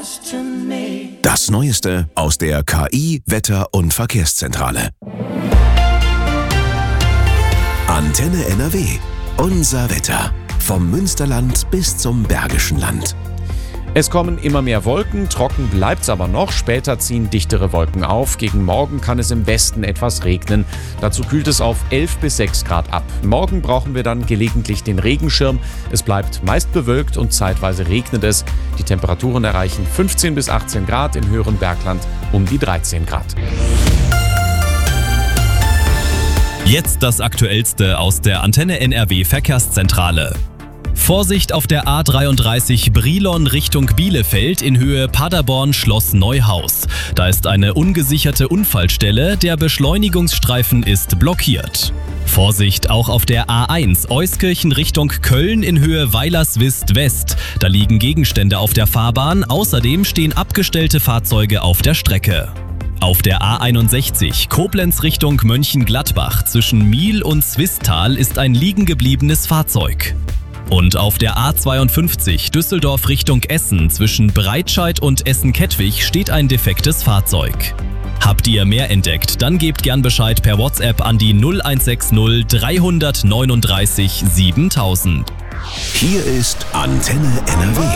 Das Neueste aus der KI, Wetter- und Verkehrszentrale. Antenne NRW. Unser Wetter. Vom Münsterland bis zum Bergischen Land. Es kommen immer mehr Wolken, trocken bleibt's aber noch. Später ziehen dichtere Wolken auf. Gegen Morgen kann es im Westen etwas regnen. Dazu kühlt es auf 11 bis 6 Grad ab. Morgen brauchen wir dann gelegentlich den Regenschirm. Es bleibt meist bewölkt und zeitweise regnet es. Die Temperaturen erreichen 15 bis 18 Grad, im höheren Bergland um die 13 Grad. Jetzt das Aktuellste aus der Antenne NRW Verkehrszentrale. Vorsicht auf der A33 Brilon Richtung Bielefeld in Höhe Paderborn-Schloss Neuhaus. Da ist eine ungesicherte Unfallstelle, der Beschleunigungsstreifen ist blockiert. Vorsicht auch auf der A1 Euskirchen Richtung Köln in Höhe Weilerswist West. Da liegen Gegenstände auf der Fahrbahn, außerdem stehen abgestellte Fahrzeuge auf der Strecke. Auf der A61 Koblenz Richtung Mönchengladbach zwischen Miel und Zwistal ist ein liegengebliebenes Fahrzeug. Und auf der A52 Düsseldorf Richtung Essen zwischen Breitscheid und Essen-Kettwig steht ein defektes Fahrzeug. Habt ihr mehr entdeckt, dann gebt gern Bescheid per WhatsApp an die 0160 339 7000. Hier ist Antenne NRW.